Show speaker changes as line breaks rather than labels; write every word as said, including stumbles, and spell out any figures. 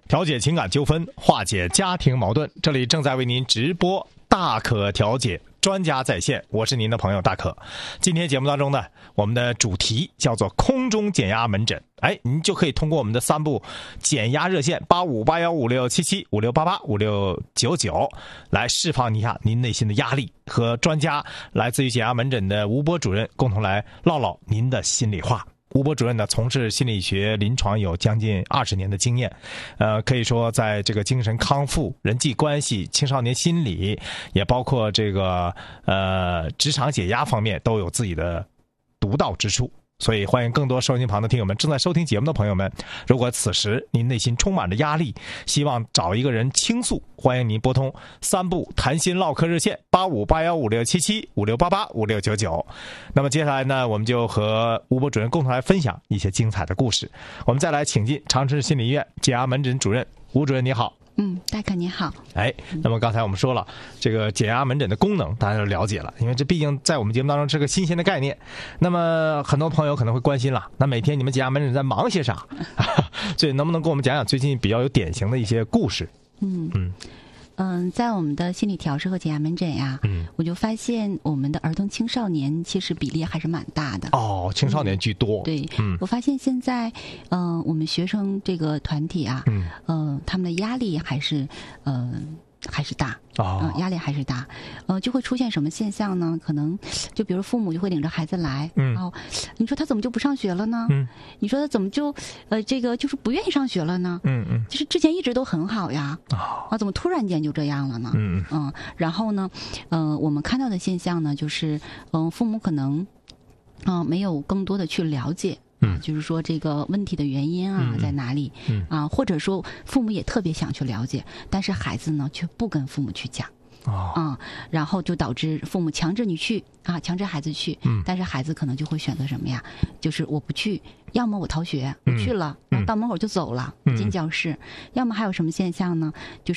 调解情感纠纷，化解家庭矛盾，这里正在为您直播大可调解，专家在线，我是您的朋友大可。今天节目当中呢，我们的主题叫做空中减压门诊。哎，您就可以通过我们的三部减压热线八五八幺五六七七五六八八五六九九来释放一下您内心的压力，和专家来自于减压门诊的吴波主任共同来唠唠您的心里话。吴波主任呢，从事心理学临床有将近二十年的经验，呃，可以说在这个精神康复、人际关系、青少年心理，也包括这个呃职场解压方面，都有自己的独到之处。所以欢迎更多收音旁的听友们，正在收听节目的朋友们，如果此时您内心充满着压力，希望找一个人倾诉，欢迎您拨通三部谈心唠嗑热线八五八幺五六七七五六八八五六九九。那么接下来呢，我们就和吴波主任共同来分享一些精彩的故事。我们再来请进长春市心理医院减压门诊主任吴主任，你好。
嗯，大可你好。
哎，那么刚才我们说了，这个减压门诊的功能大家都了解了，因为这毕竟在我们节目当中是个新鲜的概念。那么很多朋友可能会关心了，那每天你们减压门诊在忙些啥？所以能不能跟我们讲讲最近比较有典型的一些故事？
嗯嗯嗯，在我们的心理调试和减压门诊呀，嗯，我就发现我们的儿童青少年其实比例还是蛮大的。
哦，青少年居多。
嗯、对，嗯，我发现现在，嗯、呃，我们学生这个团体啊，嗯，呃，他们的压力还是，嗯、呃。还是大啊、呃，压力还是大，呃，就会出现什么现象呢？可能就比如父母就会领着孩子来，嗯，然后你说他怎么就不上学了呢？嗯，你说他怎么就呃这个就是不愿意上学了呢？嗯嗯，就是之前一直都很好呀，啊，怎么突然间就这样了呢？嗯嗯，然后呢，呃，我们看到的现象呢，就是嗯、呃，父母可能嗯、呃、没有更多的去了解。嗯，就是说这个问题的原因啊、嗯、在哪里？嗯啊，或者说父母也特别想去了解，但是孩子呢却不跟父母去讲。哦，啊，然后就导致父母强制你去啊，强制孩子去，嗯，但是孩子可能就会选择什么呀？就是我不去，要么我逃学，我去了，嗯、到门口就走了，不进教室；要么还有什么现象呢？就是